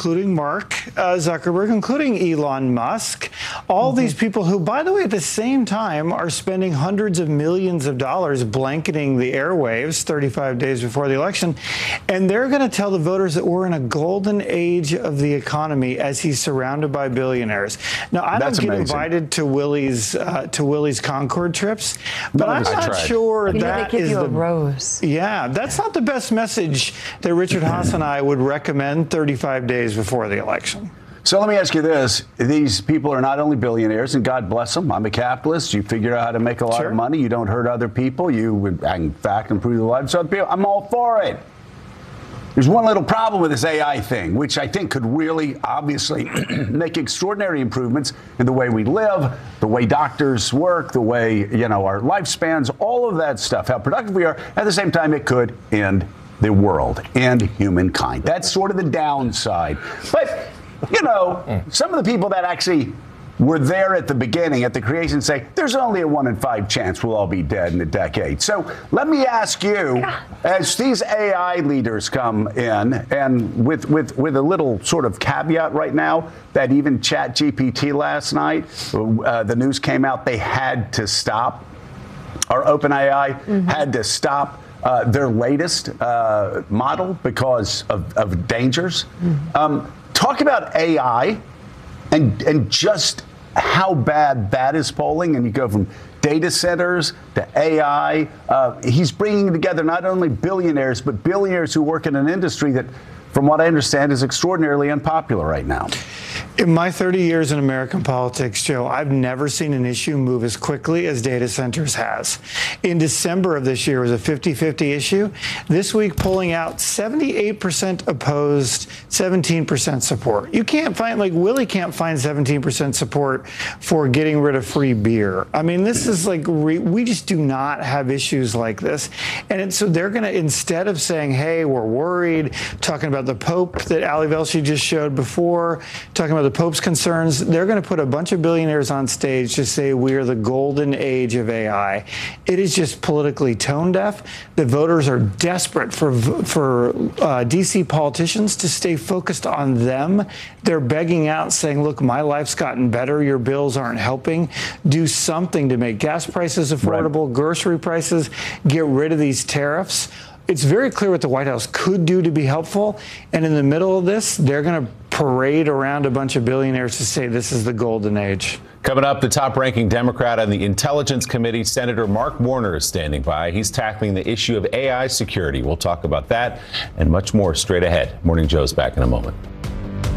including Mark Zuckerberg, including Elon Musk, all these people who, by the way, at the same time are spending hundreds of millions of dollars blanketing the airwaves 35 days before the election. And they're going to tell the voters that we're in a golden age of the economy as he's surrounded by billionaires. Now, I don't get invited to Willie's Concord trips, but I'm not sure that is the rose. Yeah, that's not the best message that Richard Haas and I would recommend 35 days before the election. So let me ask you this. These people are not only billionaires, and God bless them. I'm a capitalist. You figure out how to make a lot of money. You don't hurt other people. You would, in fact, improve the lives of other people. I'm all for it. There's one little problem with this AI thing, which I think could really, obviously, make extraordinary improvements in the way we live, the way doctors work, the way, our lifespans, all of that stuff, how productive we are. At the same time, it could end the world and humankind. That's sort of the downside. But, some of the people that actually were there at the beginning, at the creation, say there's only a 1 in 5 chance we'll all be dead in a decade. So let me ask you, as these AI leaders come in, and with a little sort of caveat right now, that even ChatGPT last night, the news came out, they had to stop, or OpenAI had to stop their latest model because of dangers. Talk about AI. And just how bad that is polling, and you go from data centers to AI. He's bringing together not only billionaires, but billionaires who work in an industry that, from what I understand, is extraordinarily unpopular right now. In my 30 years in American politics, Joe, I've never seen an issue move as quickly as data centers has. In December of this year, it was a 50-50 issue. This week, polling out 78% opposed, 17% support. You can't find, Willie can't find 17% support for getting rid of free beer. I mean, this is we just do not have issues like this. And so they're going to, instead of saying, hey, we're worried, talking about the Pope that Ali Velshi just showed before, talking about the Pope's concerns, they're going to put a bunch of billionaires on stage to say we are the golden age of AI. It is just politically tone deaf. The voters are desperate for DC politicians to stay focused on them. They're begging out, saying, look, my life's gotten better. Your bills aren't helping. Do something to make gas prices affordable, grocery prices, get rid of these tariffs. It's very clear what the White House could do to be helpful. And in the middle of this, they're going to parade around a bunch of billionaires to say this is the golden age. Coming up, the top-ranking Democrat on the Intelligence Committee, Senator Mark Warner, is standing by. He's tackling the issue of AI security. We'll talk about that and much more straight ahead. Morning Joe's back in a moment.